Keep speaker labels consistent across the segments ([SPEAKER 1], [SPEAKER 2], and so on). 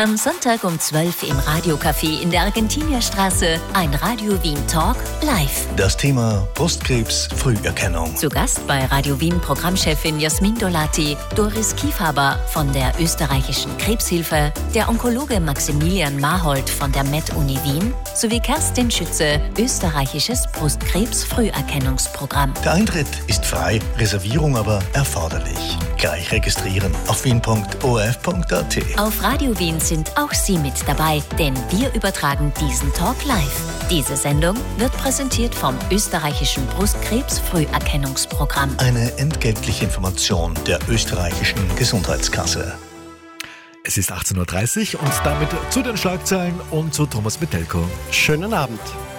[SPEAKER 1] Am Sonntag um 12 im Radiocafé in der Argentinierstraße ein Radio Wien Talk live.
[SPEAKER 2] Das Thema Brustkrebs-Früherkennung.
[SPEAKER 1] Zu Gast bei Radio Wien Programmchefin Jasmin Dolati, Doris Kiefhaber von der österreichischen Krebshilfe, der Onkologe Maximilian Mahold von der Med-Uni Wien sowie Kerstin Schütze, österreichisches Brustkrebs-Früherkennungsprogramm.
[SPEAKER 2] Der Eintritt ist frei, Reservierung aber erforderlich. Gleich registrieren auf wien.orf.at.
[SPEAKER 1] Auf Radio Wien sind auch Sie mit dabei, denn wir übertragen diesen Talk live. Diese Sendung wird präsentiert vom österreichischen Brustkrebs-Früherkennungsprogramm.
[SPEAKER 2] Eine entgeltliche Information der österreichischen Gesundheitskasse.
[SPEAKER 3] Es ist 18.30 Uhr und damit zu den Schlagzeilen und zu Thomas Metelko.
[SPEAKER 4] Schönen Abend.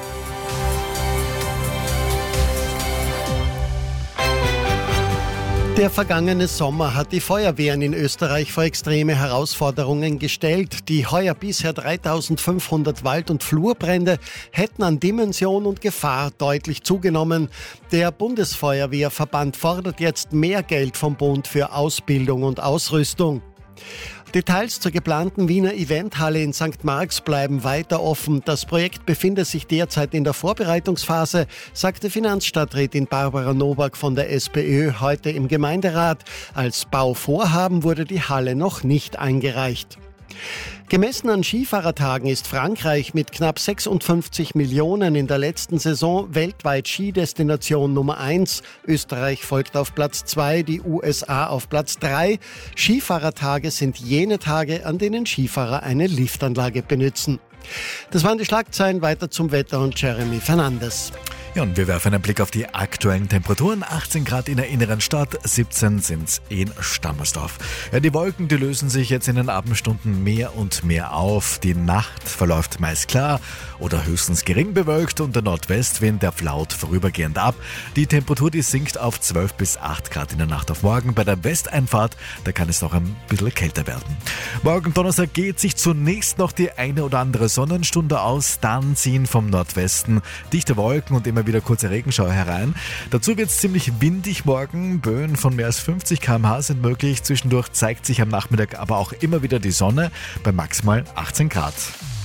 [SPEAKER 4] Der vergangene Sommer hat die Feuerwehren in Österreich vor extreme Herausforderungen gestellt. Die heuer bisher 3500 Wald- und Flurbrände hätten an Dimension und Gefahr deutlich zugenommen. Der Bundesfeuerwehrverband fordert jetzt mehr Geld vom Bund für Ausbildung und Ausrüstung. Details zur geplanten Wiener Eventhalle in St. Marx bleiben weiter offen. Das Projekt befindet sich derzeit in der Vorbereitungsphase, sagte Finanzstadträtin Barbara Nowak von der SPÖ heute im Gemeinderat. Als Bauvorhaben wurde die Halle noch nicht eingereicht. Gemessen an Skifahrertagen ist Frankreich mit knapp 56 Millionen in der letzten Saison weltweit Skidestination Nummer 1. Österreich folgt auf Platz 2, die USA auf Platz 3. Skifahrertage sind jene Tage, an denen Skifahrer eine Liftanlage benutzen. Das waren die Schlagzeilen, weiter zum Wetter und Jeremy Fernandes.
[SPEAKER 3] Ja, und wir werfen einen Blick auf die aktuellen Temperaturen. 18 Grad in der inneren Stadt, 17 sind's in Stammersdorf. Ja, die Wolken, die lösen sich jetzt in den Abendstunden mehr und mehr auf. Die Nacht verläuft meist klar oder höchstens gering bewölkt und der Nordwestwind, der flaut vorübergehend ab. Die Temperatur, die sinkt auf 12 bis 8 Grad in der Nacht auf morgen. Bei der Westeinfahrt, da kann es noch ein bisschen kälter werden. Morgen Donnerstag geht sich zunächst noch die eine oder andere Sonnenstunde aus. Dann ziehen vom Nordwesten dichte Wolken und immer wieder kurze Regenschauer herein. Dazu wird es ziemlich windig morgen. Böen von mehr als 50 km/h sind möglich. Zwischendurch zeigt sich am Nachmittag aber auch immer wieder die Sonne bei maximal 18 Grad.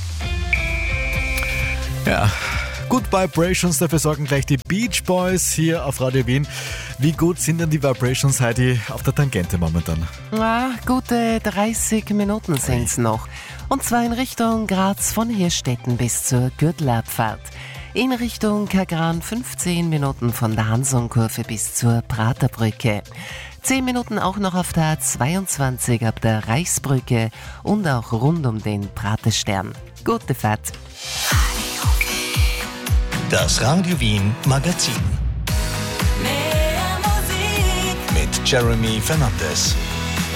[SPEAKER 3] Ja, Good Vibrations, dafür sorgen gleich die Beach Boys hier auf Radio Wien. Wie gut sind denn die Vibrations, Heidi, auf der Tangente momentan?
[SPEAKER 5] Ja, gute 30 Minuten sind es noch. Und zwar in Richtung Graz von Hirstetten bis zur Gürtelabfahrt. In Richtung Kagran 15 Minuten von der Hansonkurve bis zur Praterbrücke. 10 Minuten auch noch auf der A22 ab der Reichsbrücke und auch rund um den Praterstern. Gute Fahrt.
[SPEAKER 2] Das Radio Wien Magazin. Mehr Musik mit Jeremy Fernandes.